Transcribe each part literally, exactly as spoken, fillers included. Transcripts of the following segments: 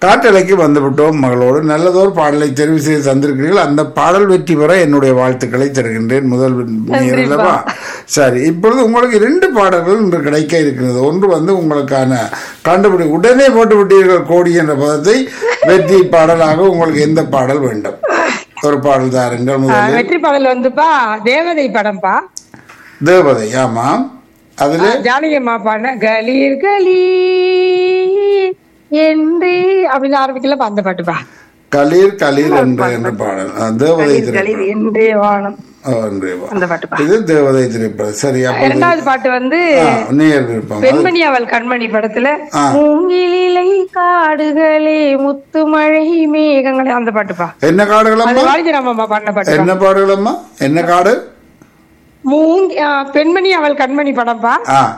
காற்றலைக்கு வந்துவிட்டோம் மகளோடு நல்லதோர் பாடலை தெரிவு செய்து தந்திருக்கிறீர்கள். அந்த பாடல் வெற்றி பெற என்னுடைய வாழ்த்துக்களை தருகின்றேன். முதல் நேரல்லவா? சரி, இப்பொழுது உங்களுக்கு இரண்டு பாடல்கள் இன்று கிடைக்க இருக்கிறது. ஒன்று வந்து உங்களுக்கான கண்டுபிடி உடனே போட்டு விட்டீர்கள் கோடி என்ற பதத்தை. வெற்றி பாடலாக உங்களுக்கு எந்த பாடல் வேண்டும்? ஒரு பாடல் தாருங்கள். முதல் வெற்றி பாடல் வந்துப்பா தேவதை படம்பா. தேவதை, ஆமாம். அதுல ஜானகியம்மா பாடின கலீர் கலீர் என்று அப்படின்னு ஆரம்பிக்கல அந்த பாட்டுப்பா. கலீர் கலீர் என்ற என்ற பாடல் தேவதை திரைப்படம். இது தேவதை திரைப்படம். சரி, இரண்டாவது பாட்டு வந்து நேர் விருப்பம் பெண்மணி அவள் கண்மணி படத்துல மூங்கிலிலை காடுகளே முத்துமழை மேகங்களே அந்த பாட்டுப்பா. என்ன காடுகளம்மா? வாலிஜராமம்மா பாடின பாட்டு. என்ன பாடுகளம்மா? என்ன காடு? மூங்கி பெண்மணி அவள் கண்மணி படம்பா.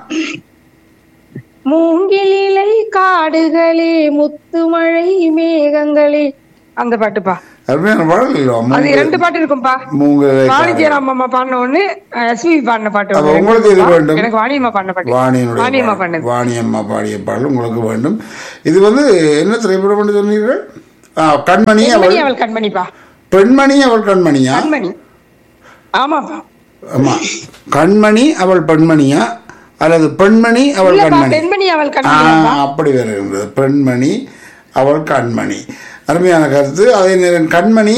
மூங்கிலிலை காடுகளே முத்துமழை மேகங்களே அந்த பாட்டுப்பா. அருமையான பாடல். அது இரண்டு பாட்டு இருக்கும்பா. வாணிஜராமம்மா பாடின ஒண்ணு, எஸ்பி பாடின பாட்டு. உங்களுக்கு இது வேண்டும்? எனக்கு வாணியம்மா பாடின பாட்டு. வாணியம்மா பாடினது. வாணியம்மா பாடிய பாடல் உங்களுக்கு வேண்டும். இது வந்து என்ன திரைப்படம் என்று சொன்னீர்கள்? கண்மணி அவள் கண்மணிப்பா. பெண்மணி அவள் கண்மணியா? கண்மணி, ஆமாப்பா. ஆமா, கண்மணி அவள் பெண்மணியா அல்லது பெண்மணி அவள் கண்மணி? பெண்மணி அவள் கண்மணி. அப்படி வருகின்றது. பெண்மணி அவள் கண்மணி. அருமையான கருத்து. அதே நேரம் கண்மணி